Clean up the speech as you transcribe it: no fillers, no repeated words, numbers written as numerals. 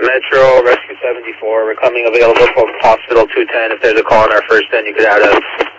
Metro, Rescue 74. We're coming available from Hospital 210. If there's a call on our first end, you could add us.